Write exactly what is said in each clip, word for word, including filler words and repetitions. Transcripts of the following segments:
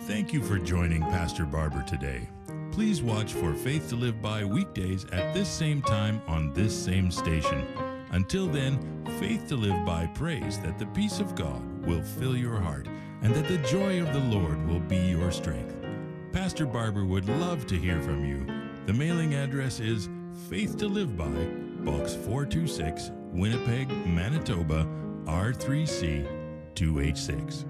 Thank you for joining Pastor Barber today. Please watch for Faith to Live By weekdays at this same time on this same station. Until then, Faith to Live By prays that the peace of God will fill your heart and that the joy of the Lord will be your strength. Pastor Barber would love to hear from you. The mailing address is Faith to Live By, Box four two six, Winnipeg, Manitoba, R three C two H six.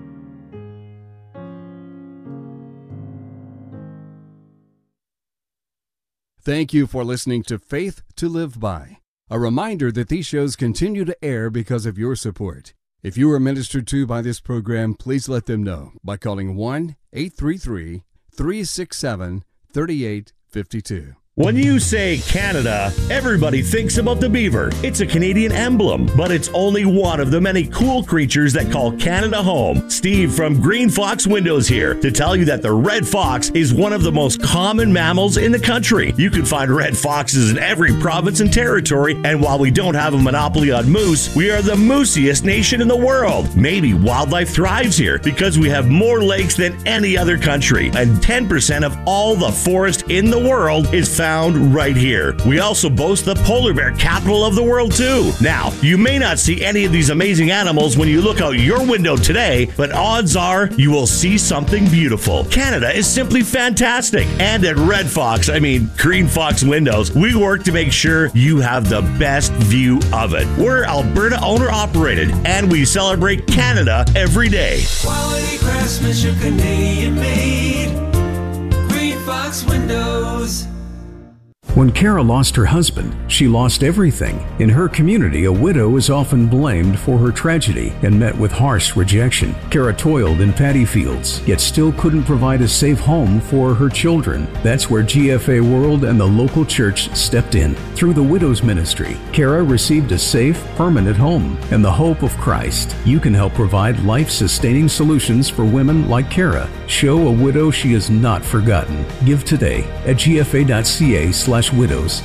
Thank you for listening to Faith to Live By. A reminder that these shows continue to air because of your support. If you are ministered to by this program, please let them know by calling one eight three three, three six seven, three eight five two. When you say Canada, everybody thinks about the beaver. It's a Canadian emblem, but it's only one of the many cool creatures that call Canada home. Steve from Green Fox Windows here to tell you that the red fox is one of the most common mammals in the country. You can find red foxes in every province and territory, and while we don't have a monopoly on moose, we are the moosiest nation in the world. Maybe wildlife thrives here because we have more lakes than any other country, and ten percent of all the forest in the world is found right here. We also boast the polar bear capital of the world too. Now, you may not see any of these amazing animals when you look out your window today, but odds are you will see something beautiful. Canada is simply fantastic. And at Red Fox, I mean Green Fox Windows, we work to make sure you have the best view of it. We're Alberta owner operated, and we celebrate Canada every day. Quality craftsmanship, Canadian made. Green Fox Windows. When Kara lost her husband, she lost everything. In her community, a widow is often blamed for her tragedy and met with harsh rejection. Kara toiled in paddy fields, yet still couldn't provide a safe home for her children. That's where G F A World and the local church stepped in. Through the Widows Ministry, Kara received a safe, permanent home. And the hope of Christ, you can help provide life-sustaining solutions for women like Kara. Show a widow she is not forgotten. Give today at gfa.ca slash widows.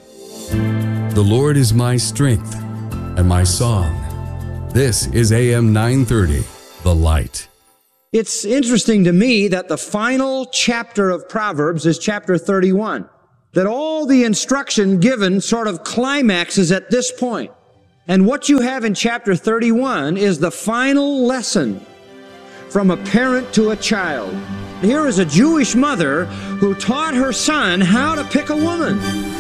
The Lord is my strength and my song. This is A M nine thirty, The Light. It's interesting to me that the final chapter of Proverbs is chapter thirty-one. That all the instruction given sort of climaxes at this point. And what you have in chapter thirty-one is the final lesson from a parent to a child. Here is a Jewish mother who taught her son how to pick a woman.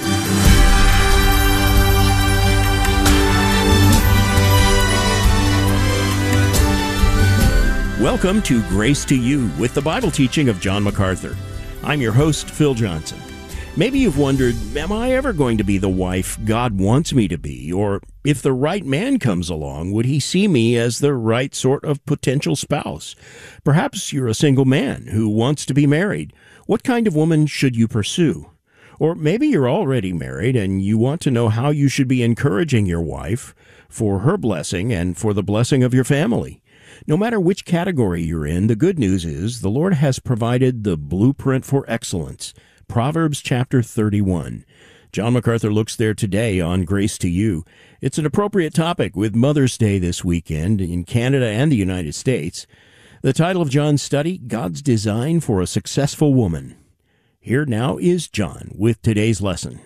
Welcome to Grace to You with the Bible teaching of John MacArthur. I'm your host, Phil Johnson. Maybe you've wondered, am I ever going to be the wife God wants me to be? Or if the right man comes along, would he see me as the right sort of potential spouse? Perhaps you're a single man who wants to be married. What kind of woman should you pursue? Or maybe you're already married and you want to know how you should be encouraging your wife for her blessing and for the blessing of your family. No matter which category you're in, the good news is the Lord has provided the blueprint for excellence. Proverbs chapter thirty-one. John MacArthur looks there today on Grace to You. It's an appropriate topic with Mother's Day this weekend in Canada and the United States. The title of John's study, God's Design for a Successful Woman. Here now is John with today's lesson.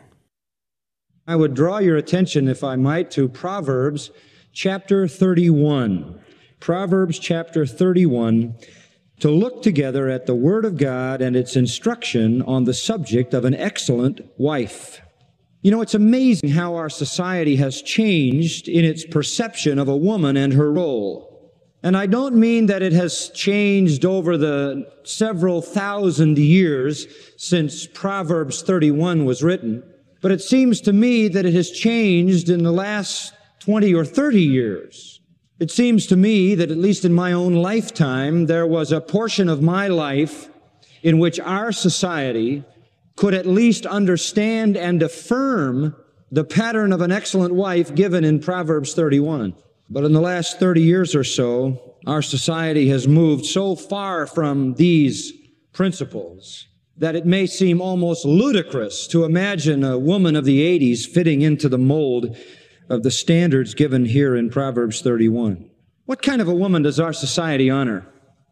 I would draw your attention, if I might, to Proverbs chapter thirty-one. Proverbs chapter thirty-one, to look together at the Word of God and its instruction on the subject of an excellent wife. You know, it's amazing how our society has changed in its perception of a woman and her role. And I don't mean that it has changed over the several thousand years since Proverbs thirty-one was written, but it seems to me that it has changed in the last twenty or thirty years. It seems to me that, at least in my own lifetime, there was a portion of my life in which our society could at least understand and affirm the pattern of an excellent wife given in Proverbs thirty-one. But in the last thirty years or so, our society has moved so far from these principles that it may seem almost ludicrous to imagine a woman of the eighties fitting into the mold of the standards given here in Proverbs thirty-one. What kind of a woman does our society honor?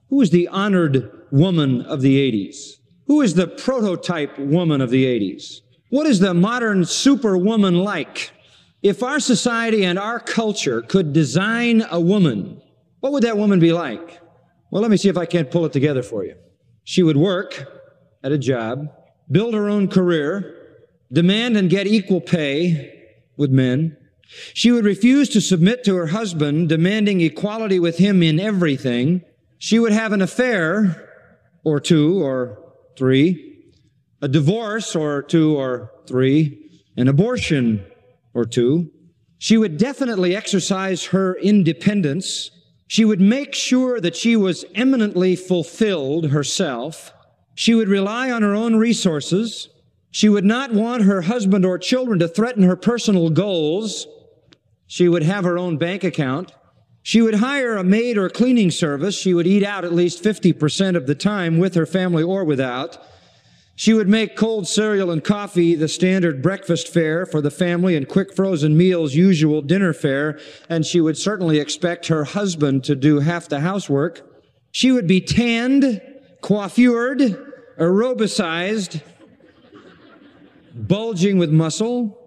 Who is the honored woman of the eighties? Who is the prototype woman of the eighties? What is the modern superwoman like? If our society and our culture could design a woman, what would that woman be like? Well, let me see if I can't pull it together for you. She would work at a job, build her own career, demand and get equal pay with men. She would refuse to submit to her husband, demanding equality with him in everything. She would have an affair or two or three, a divorce or two or three, an abortion or two. She would definitely exercise her independence. She would make sure that she was eminently fulfilled herself. She would rely on her own resources. She would not want her husband or children to threaten her personal goals. She would have her own bank account. She would hire a maid or cleaning service. She would eat out at least fifty percent of the time with her family or without. She would make cold cereal and coffee the standard breakfast fare for the family and quick frozen meals usual dinner fare, and she would certainly expect her husband to do half the housework. She would be tanned, coiffured, aerobicized, bulging with muscle.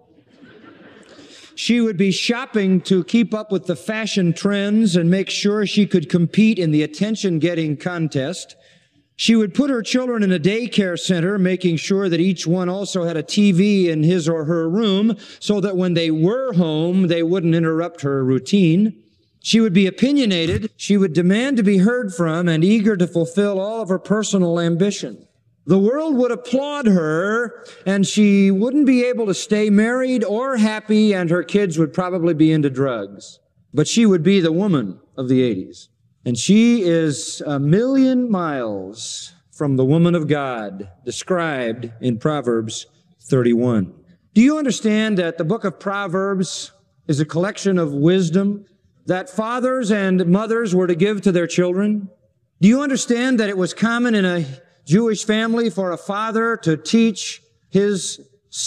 She would be shopping to keep up with the fashion trends and make sure she could compete in the attention-getting contest. She would put her children in a daycare center, making sure that each one also had a T V in his or her room so that when they were home, they wouldn't interrupt her routine. She would be opinionated. She would demand to be heard from and eager to fulfill all of her personal ambition. The world would applaud her, and she wouldn't be able to stay married or happy, and her kids would probably be into drugs. But she would be the woman of the eighties. And she is a million miles from the woman of God described in Proverbs thirty-one. Do you understand that the book of Proverbs is a collection of wisdom that fathers and mothers were to give to their children? Do you understand that it was common in a Jewish family for a father to teach his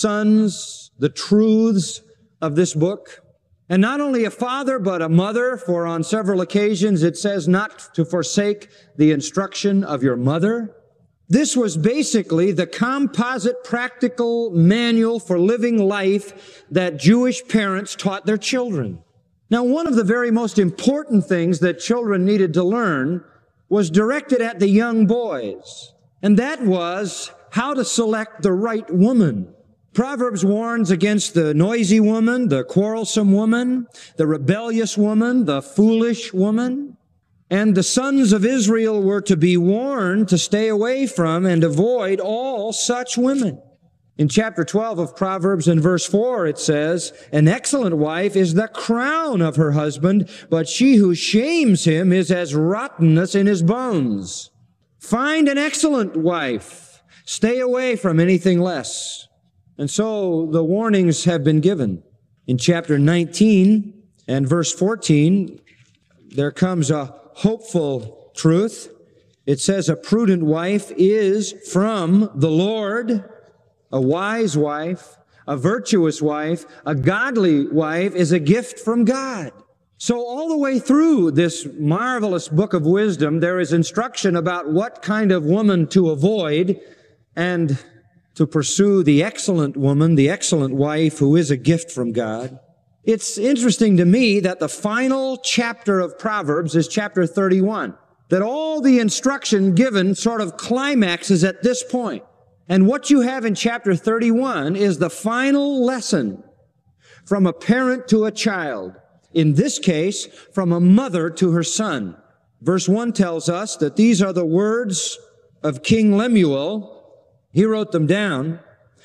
sons the truths of this book? And not only a father, but a mother, for on several occasions it says not to forsake the instruction of your mother. This was basically the composite practical manual for living life that Jewish parents taught their children. Now, one of the very most important things that children needed to learn was directed at the young boys, and that was how to select the right woman. Proverbs warns against the noisy woman, the quarrelsome woman, the rebellious woman, the foolish woman. And the sons of Israel were to be warned to stay away from and avoid all such women. In chapter twelve of Proverbs in verse four, it says, "An excellent wife is the crown of her husband, but she who shames him is as rottenness in his bones." Find an excellent wife. Stay away from anything less. And so the warnings have been given. In chapter nineteen and verse fourteen, there comes a hopeful truth. It says, "A prudent wife is from the Lord." A wise wife, a virtuous wife, a godly wife is a gift from God. So all the way through this marvelous book of wisdom, there is instruction about what kind of woman to avoid and to pursue the excellent woman, the excellent wife who is a gift from God. It's interesting to me that the final chapter of Proverbs is chapter thirty-one, that all the instruction given sort of climaxes at this point. And what you have in chapter thirty-one is the final lesson from a parent to a child. In this case, from a mother to her son. Verse one tells us that these are the words of King Lemuel. He wrote them down,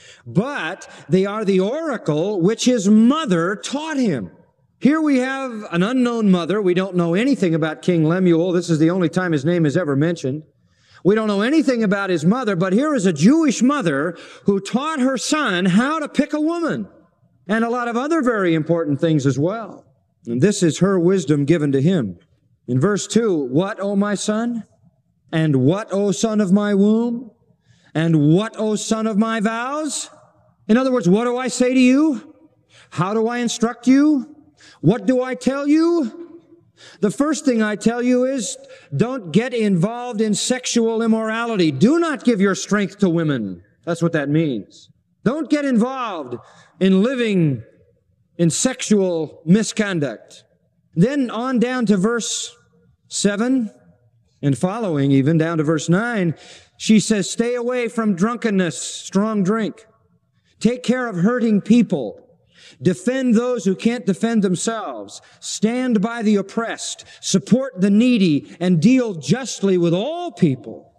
but they are the oracle which his mother taught him. Here we have an unknown mother. We don't know anything about King Lemuel. This is the only time his name is ever mentioned. We don't know anything about his mother, but here is a Jewish mother who taught her son how to pick a woman and a lot of other very important things as well. And this is her wisdom given to him. In verse two, "What, O my son? And what, O son of my womb? And what, O son of my vows?" In other words, what do I say to you? How do I instruct you? What do I tell you? The first thing I tell you is don't get involved in sexual immorality. Do not give your strength to women. That's what that means. Don't get involved in living in sexual misconduct. Then on down to verse seven and following, even down to verse nine, she says, stay away from drunkenness, strong drink. Take care of hurting people. Defend those who can't defend themselves. Stand by the oppressed. Support the needy and deal justly with all people.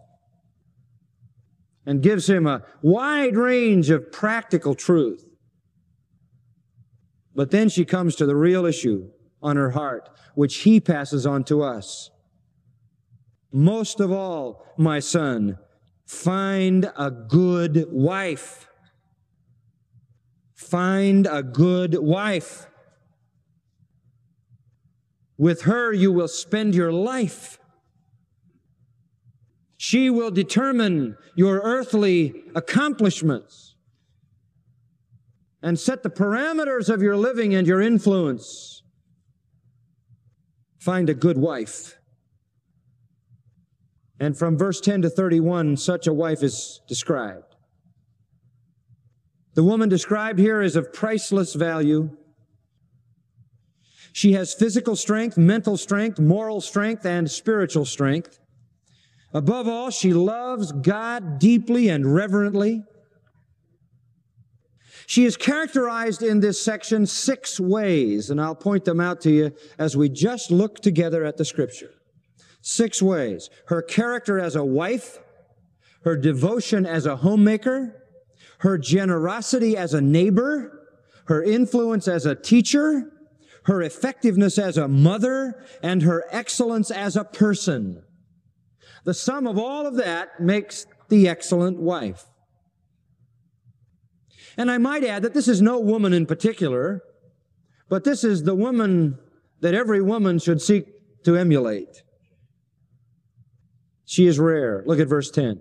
And gives him a wide range of practical truth. But then she comes to the real issue on her heart, which he passes on to us. Most of all, my son, find a good wife. Find a good wife. With her you will spend your life. She will determine your earthly accomplishments and set the parameters of your living and your influence. Find a good wife. And from verse ten to thirty-one, such a wife is described. The woman described here is of priceless value. She has physical strength, mental strength, moral strength, and spiritual strength. Above all, she loves God deeply and reverently. She is characterized in this section six ways, and I'll point them out to you as we just look together at the Scripture. Six ways. Her character as a wife, her devotion as a homemaker, her generosity as a neighbor, her influence as a teacher, her effectiveness as a mother, and her excellence as a person. The sum of all of that makes the excellent wife. And I might add that this is no woman in particular, but this is the woman that every woman should seek to emulate. She is rare. Look at verse ten.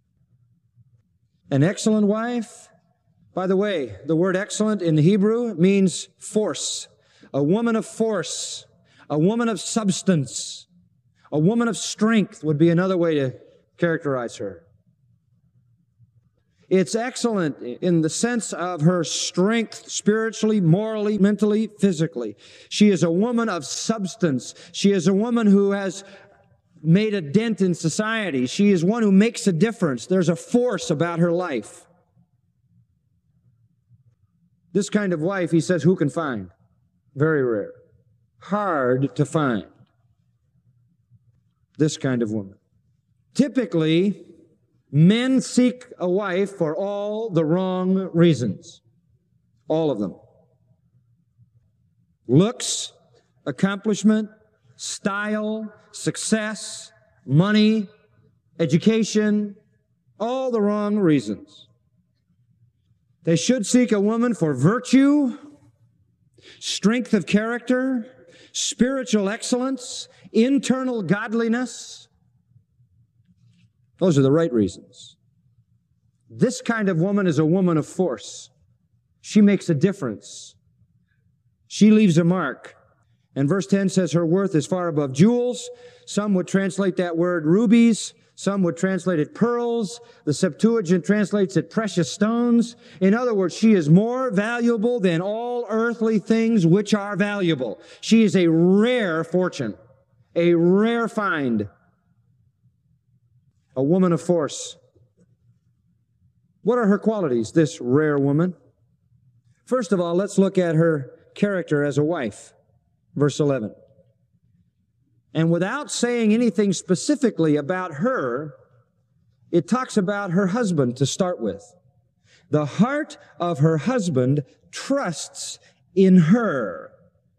An excellent wife. By the way, the word excellent in Hebrew means force. A woman of force. A woman of substance. A woman of strength would be another way to characterize her. It's excellent in the sense of her strength spiritually, morally, mentally, physically. She is a woman of substance. She is a woman who has made a dent in society. She is one who makes a difference. There's a force about her life. This kind of wife, he says, who can find? Very rare. Hard to find. This kind of woman. Typically, men seek a wife for all the wrong reasons. All of them. Looks, accomplishment, style, success, money, education, all the wrong reasons. They should seek a woman for virtue, strength of character, spiritual excellence, internal godliness. Those are the right reasons. This kind of woman is a woman of force. She makes a difference. She leaves a mark. And verse ten says her worth is far above jewels. Some would translate that word rubies. Some would translate it pearls. The Septuagint translates it precious stones. In other words, she is more valuable than all earthly things which are valuable. She is a rare fortune, a rare find, a woman of force. What are her qualities, this rare woman? First of all, let's look at her character as a wife. Verse eleven. And without saying anything specifically about her, it talks about her husband to start with. The heart of her husband trusts in her.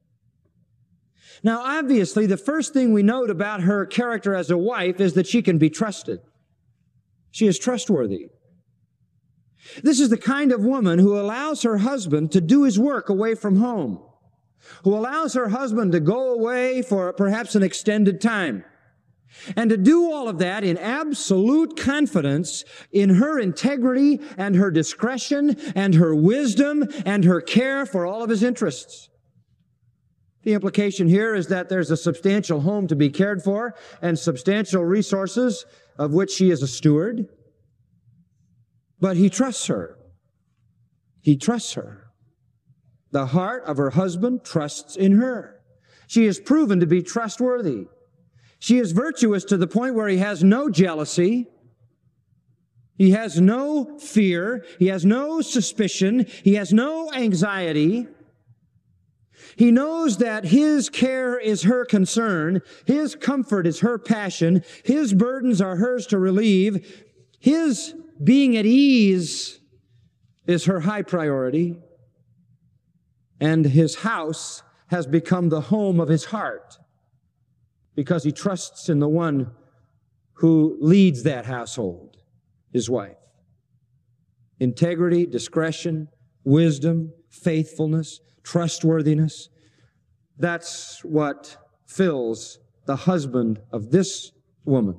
Now, obviously, the first thing we note about her character as a wife is that she can be trusted. She is trustworthy. This is the kind of woman who allows her husband to do his work away from home, who allows her husband to go away for perhaps an extended time, and to do all of that in absolute confidence in her integrity and her discretion and her wisdom and her care for all of his interests. The implication here is that there's a substantial home to be cared for and substantial resources of which she is a steward. But he trusts her. He trusts her. The heart of her husband trusts in her. She is proven to be trustworthy. She is virtuous to the point where he has no jealousy. He has no fear. He has no suspicion. He has no anxiety. He knows that his care is her concern. His comfort is her passion. His burdens are hers to relieve. His being at ease is her high priority. And his house has become the home of his heart because he trusts in the one who leads that household, his wife. Integrity, discretion, wisdom, faithfulness, trustworthiness. That's what fills the husband of this woman.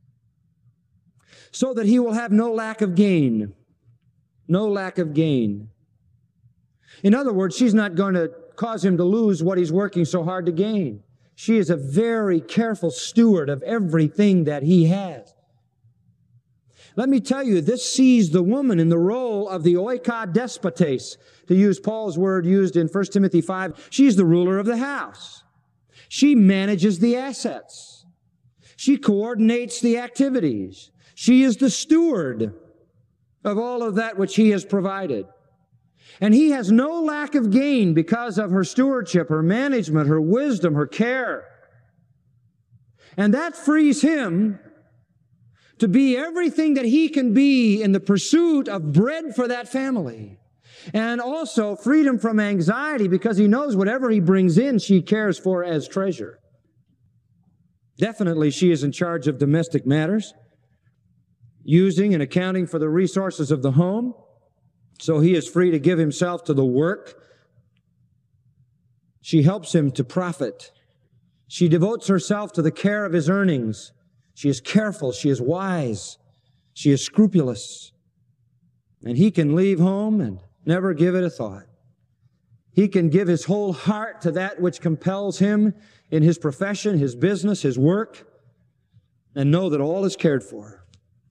So that he will have no lack of gain. No lack of gain. In other words, she's not going to cause him to lose what he's working so hard to gain. She is a very careful steward of everything that he has. Let me tell you, this sees the woman in the role of the oika despotes, to use Paul's word used in First Timothy five. She's the ruler of the house. She manages the assets. She coordinates the activities. She is the steward of all of that which he has provided. And he has no lack of gain because of her stewardship, her management, her wisdom, her care. And that frees him to be everything that he can be in the pursuit of bread for that family. And also freedom from anxiety because he knows whatever he brings in, she cares for as treasure. Definitely she is in charge of domestic matters, using and accounting for the resources of the home. So he is free to give himself to the work. She helps him to profit. She devotes herself to the care of his earnings. She is careful. She is wise. She is scrupulous. And he can leave home and never give it a thought. He can give his whole heart to that which compels him in his profession, his business, his work, and know that all is cared for.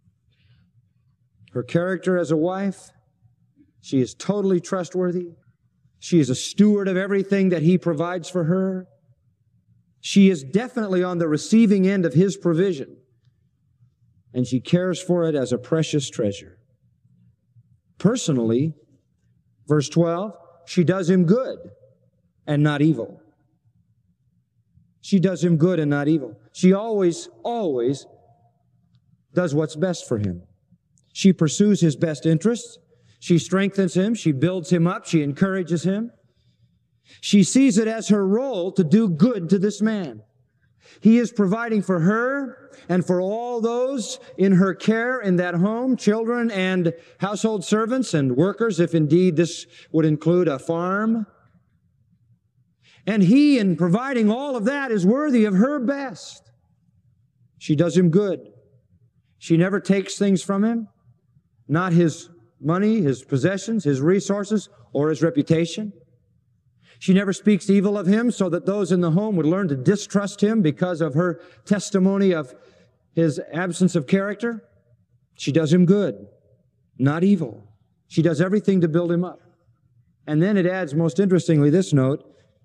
Her character as a wife, she is totally trustworthy. She is a steward of everything that he provides for her. She is definitely on the receiving end of his provision, and she cares for it as a precious treasure. Personally, verse twelve, she does him good and not evil. She does him good and not evil. She always, always does what's best for him. She pursues his best interests. She strengthens him. She builds him up. She encourages him. She sees it as her role to do good to this man. He is providing for her and for all those in her care in that home, children and household servants and workers, if indeed this would include a farm. And he, in providing all of that, is worthy of her best. She does him good. She never takes things from him, not his money, his possessions, his resources, or his reputation. She never speaks evil of him so that those in the home would learn to distrust him because of her testimony of his absence of character. She does him good, not evil. She does everything to build him up. And then it adds, most interestingly, this note,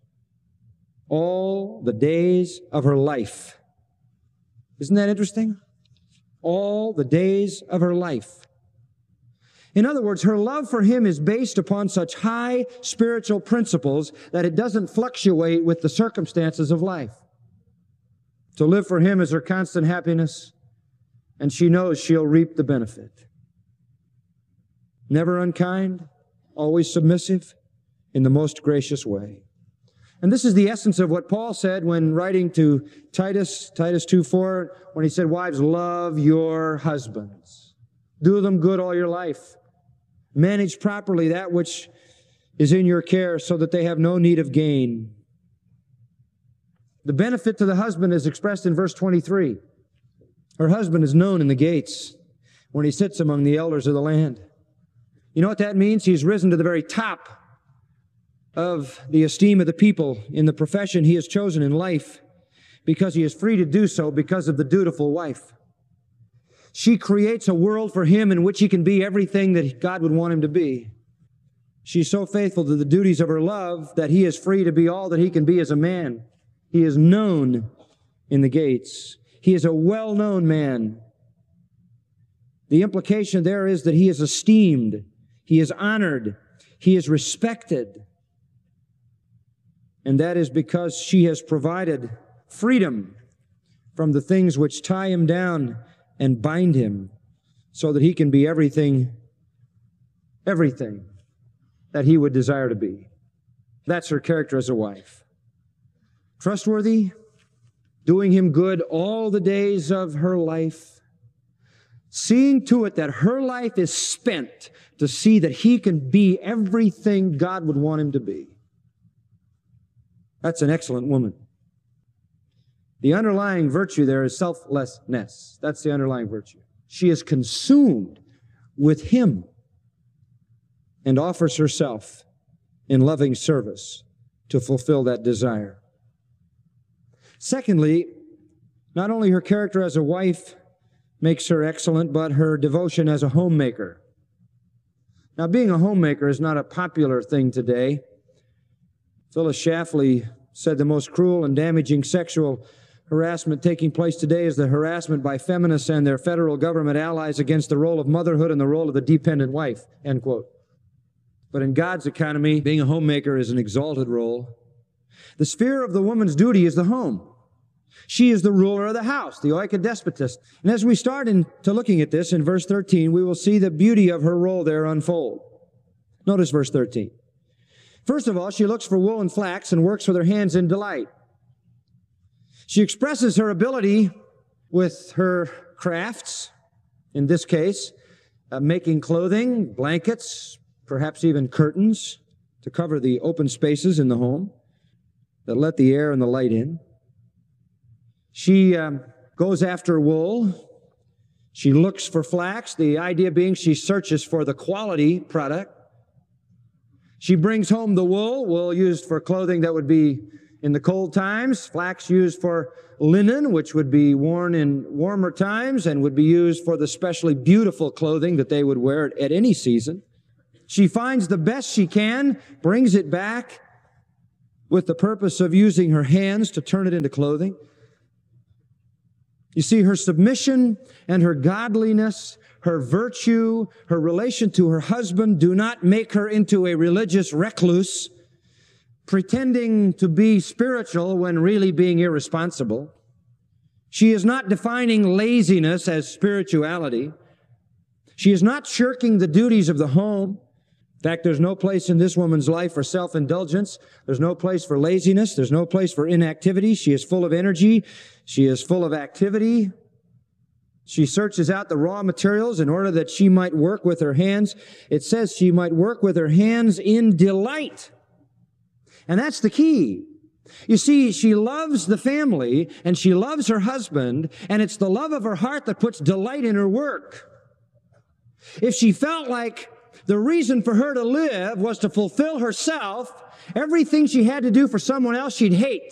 all the days of her life. Isn't that interesting? All the days of her life. In other words, her love for him is based upon such high spiritual principles that it doesn't fluctuate with the circumstances of life. To live for him is her constant happiness, and she knows she'll reap the benefit. Never unkind, always submissive, in the most gracious way. And this is the essence of what Paul said when writing to Titus, Titus two four, when he said, wives, love your husbands. Do them good all your life. Manage properly that which is in your care so that they have no need of gain. The benefit to the husband is expressed in verse twenty-three. Her husband is known in the gates when he sits among the elders of the land. You know what that means? He's risen to the very top of the esteem of the people in the profession he has chosen in life, because he is free to do so because of the dutiful wife. She creates a world for him in which he can be everything that God would want him to be. She's so faithful to the duties of her love that he is free to be all that he can be as a man. He is known in the gates. He is a well-known man. The implication there is that he is esteemed, he is honored, he is respected. And that is because she has provided freedom from the things which tie him down and bind him, so that he can be everything, everything that he would desire to be. That's her character as a wife. Trustworthy, doing him good all the days of her life, seeing to it that her life is spent to see that he can be everything God would want him to be. That's an excellent woman. The underlying virtue there is selflessness. That's the underlying virtue. She is consumed with him and offers herself in loving service to fulfill that desire. Secondly, not only her character as a wife makes her excellent, but her devotion as a homemaker. Now, being a homemaker is not a popular thing today. Phyllis Schlafly said the most cruel and damaging sexual harassment taking place today is the harassment by feminists and their federal government allies against the role of motherhood and the role of the dependent wife, end quote. But in God's economy, being a homemaker is an exalted role. The sphere of the woman's duty is the home. She is the ruler of the house, the oikodespotist. And as we start into looking at this in verse thirteen, we will see the beauty of her role there unfold. Notice verse thirteen. First of all, she looks for wool and flax and works with her hands in delight. She expresses her ability with her crafts, in this case, uh, making clothing, blankets, perhaps even curtains to cover the open spaces in the home that let the air and the light in. She um, goes after wool. She looks for flax, the idea being she searches for the quality product. She brings home the wool, wool used for clothing that would be in the cold times, flax used for linen, which would be worn in warmer times and would be used for the specially beautiful clothing that they would wear at, at any season. She finds the best she can, brings it back with the purpose of using her hands to turn it into clothing. You see, her submission and her godliness, her virtue, her relation to her husband do not make her into a religious recluse, pretending to be spiritual when really being irresponsible. She is not defining laziness as spirituality. She is not shirking the duties of the home. In fact, there's no place in this woman's life for self-indulgence. There's no place for laziness. There's no place for inactivity. She is full of energy. She is full of activity. She searches out the raw materials in order that she might work with her hands. It says she might work with her hands in delight. And that's the key. You see, she loves the family and she loves her husband, and it's the love of her heart that puts delight in her work. If she felt like the reason for her to live was to fulfill herself, everything she had to do for someone else she'd hate.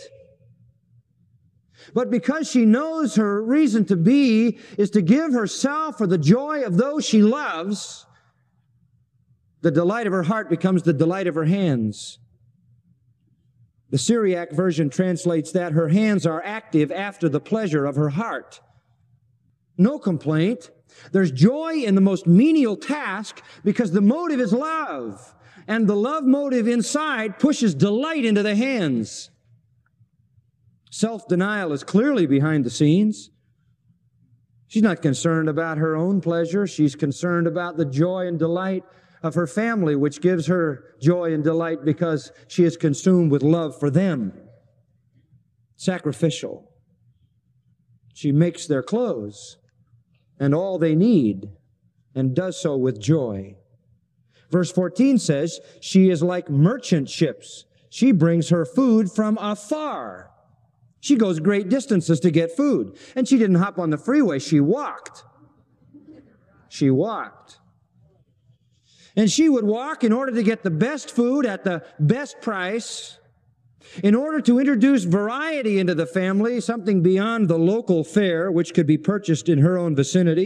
But because she knows her reason to be is to give herself for the joy of those she loves, the delight of her heart becomes the delight of her hands. The Syriac version translates that her hands are active after the pleasure of her heart. No complaint. There's joy in the most menial task because the motive is love. And the love motive inside pushes delight into the hands. Self-denial is clearly behind the scenes. She's not concerned about her own pleasure. She's concerned about the joy and delight of her family, which gives her joy and delight because she is consumed with love for them. Sacrificial. She makes their clothes and all they need, and does so with joy. Verse fourteen says, she is like merchant ships. She brings her food from afar. She goes great distances to get food. And she didn't hop on the freeway. She walked. She walked. And she would walk in order to get the best food at the best price, in order to introduce variety into the family, something beyond the local fare, which could be purchased in her own vicinity.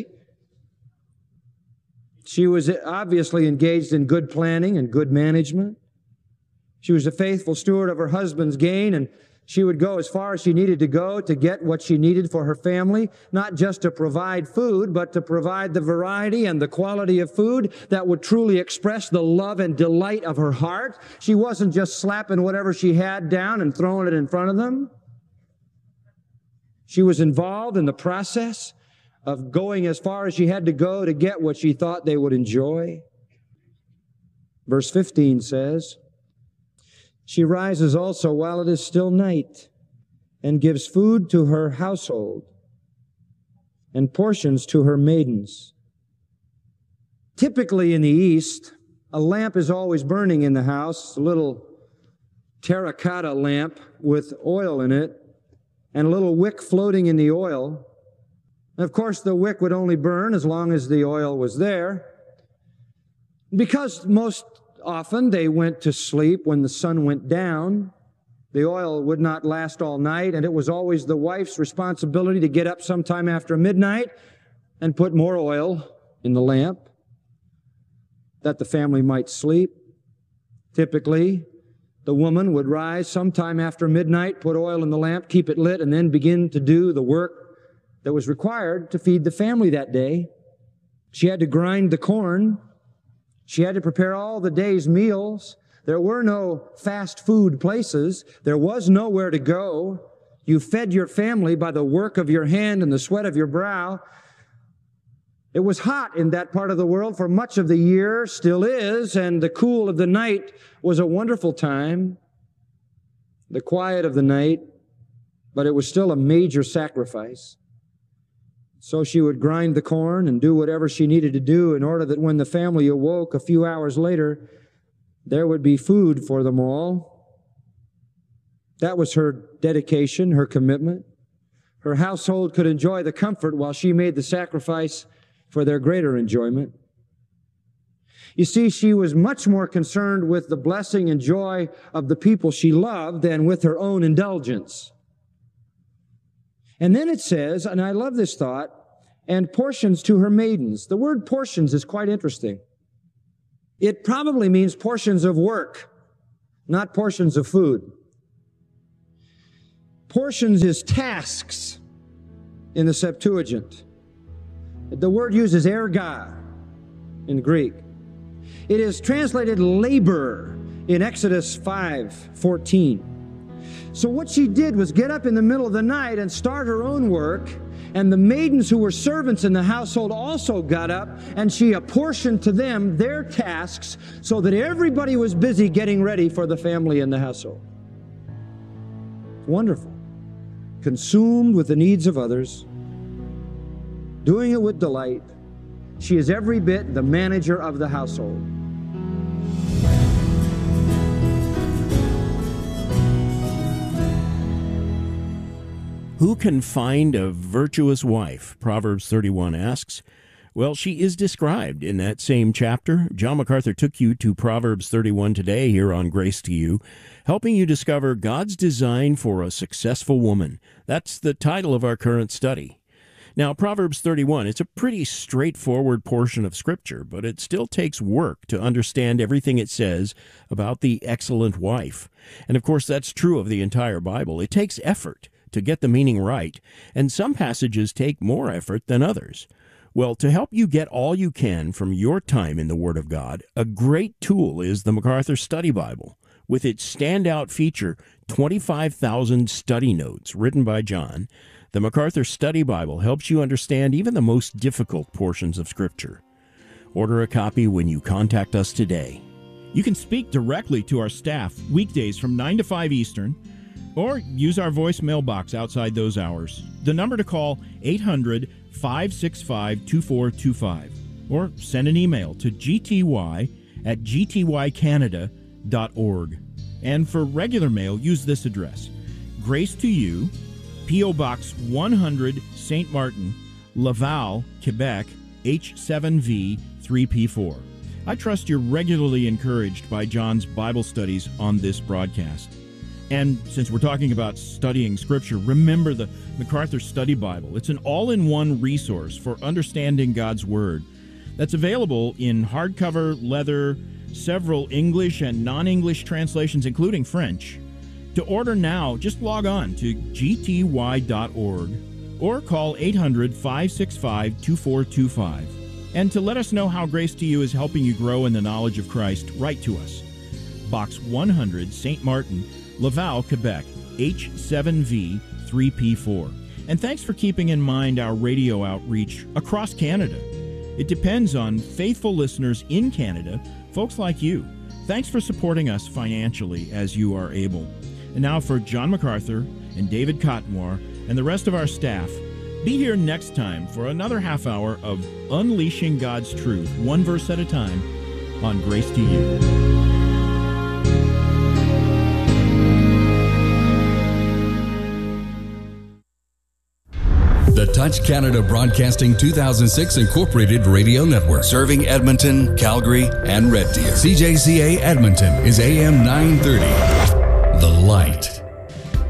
She was obviously engaged in good planning and good management. She was a faithful steward of her husband's gain, and she would go as far as she needed to go to get what she needed for her family, not just to provide food, but to provide the variety and the quality of food that would truly express the love and delight of her heart. She wasn't just slapping whatever she had down and throwing it in front of them. She was involved in the process of going as far as she had to go to get what she thought they would enjoy. Verse fifteen says, she rises also while it is still night, and gives food to her household, and portions to her maidens. Typically in the East, a lamp is always burning in the house, a little terracotta lamp with oil in it, and a little wick floating in the oil. And of course, the wick would only burn as long as the oil was there. Because most often they went to sleep when the sun went down, the oil would not last all night, and it was always the wife's responsibility to get up sometime after midnight and put more oil in the lamp that the family might sleep. Typically, the woman would rise sometime after midnight, put oil in the lamp, keep it lit, and then begin to do the work that was required to feed the family that day. She had to grind the corn. She had to prepare all the day's meals. There were no fast food places. There was nowhere to go. You fed your family by the work of your hand and the sweat of your brow. It was hot in that part of the world for much of the year, still is, and the cool of the night was a wonderful time, the quiet of the night, but it was still a major sacrifice. So she would grind the corn and do whatever she needed to do in order that when the family awoke a few hours later, there would be food for them all. That was her dedication, her commitment. Her household could enjoy the comfort while she made the sacrifice for their greater enjoyment. You see, she was much more concerned with the blessing and joy of the people she loved than with her own indulgence. And then it says, and I love this thought, and portions to her maidens. The word portions is quite interesting. It probably means portions of work, not portions of food. Portions is tasks in the Septuagint. The word uses erga in Greek. It is translated labor in Exodus five fourteen. So what she did was get up in the middle of the night and start her own work, and the maidens who were servants in the household also got up, and she apportioned to them their tasks so that everybody was busy getting ready for the family in the household. Wonderful. Consumed with the needs of others, doing it with delight. She is every bit the manager of the household. Who can find a virtuous wife? Proverbs thirty-one asks. Well, she is described in that same chapter. John MacArthur took you to Proverbs thirty-one today here on Grace to You, helping you discover God's design for a successful woman. That's the title of our current study. Now, Proverbs thirty-one, it's a pretty straightforward portion of Scripture, but it still takes work to understand everything it says about the excellent wife. And of course, that's true of the entire Bible. It takes effort to get the meaning right, and some passages take more effort than others. Well, to help you get all you can from your time in the Word of God, a great tool is the MacArthur Study Bible. With its standout feature, twenty-five thousand study notes written by John, the MacArthur Study Bible helps you understand even the most difficult portions of Scripture. Order a copy when you contact us today. You can speak directly to our staff weekdays from nine to five Eastern, or use our voicemail box outside those hours. The number to call, eight hundred, five six five, two four two five. Or send an email to g t y at g t y canada dot org. And for regular mail, use this address. Grace to You, P O. Box one hundred, Saint Martin, Laval, Quebec, H seven V three P four. I trust you're regularly encouraged by John's Bible studies on this broadcast. And since we're talking about studying Scripture, remember the MacArthur Study Bible. It's an all-in-one resource for understanding God's Word that's available in hardcover, leather, several English and non-English translations, including French. To order now, just log on to g t y dot org or call eight hundred, five six five, two four two five. And to let us know how Grace to You is helping you grow in the knowledge of Christ, write to us. Box one hundred, Saint Martin, Laval, Quebec, H seven V three P four. And thanks for keeping in mind our radio outreach across Canada. It depends on faithful listeners in Canada, folks like you. Thanks for supporting us financially as you are able. And now for John MacArthur and David Cottonwar and the rest of our staff, be here next time for another half hour of Unleashing God's Truth, one verse at a time, on Grace to You. The Touch Canada Broadcasting two thousand six Incorporated Radio Network, serving Edmonton, Calgary, and Red Deer. C J C A Edmonton is A M nine thirty. The Light.